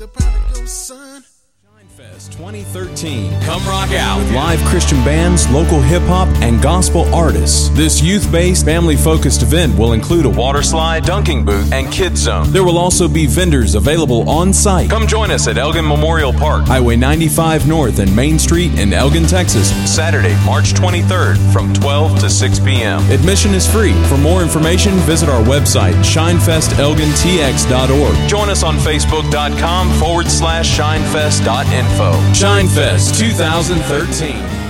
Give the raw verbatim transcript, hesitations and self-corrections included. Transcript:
The prodigal son. Fest twenty thirteen. Come rock out with live Christian bands, local hip-hop, and gospel artists. This youth-based, family-focused event will include a water slide, dunking booth, and kids zone. There will also be vendors available on site. Come join us at Elgin Memorial Park, Highway ninety-five North and Main Street in Elgin, Texas, Saturday, March twenty-third from twelve to six p.m. Admission is free. For more information, visit our website, shinefest elgin t x dot org. Join us on facebook.com forward slash shinefest.info. Shinefest twenty thirteen.